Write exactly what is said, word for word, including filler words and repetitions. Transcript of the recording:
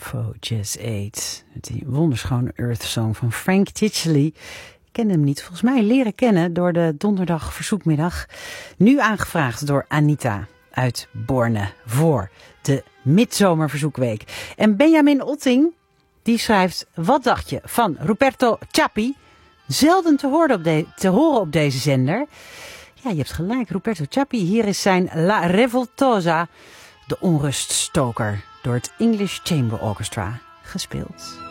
Bravo Jazz acht. Die wonderschone Earth Song van Frank Ticheli. Ik ken hem niet, volgens mij leren kennen door de donderdag verzoekmiddag. Nu aangevraagd door Anita uit Borne voor de midzomerverzoekweek. En Benjamin Otting, die schrijft: wat dacht je van Ruperto Chappi? Zelden te horen op, de, te horen op deze zender. Ja, je hebt gelijk, Ruperto Chappi. Hier is zijn La Revoltosa, de onruststoker, door het English Chamber Orchestra gespeeld.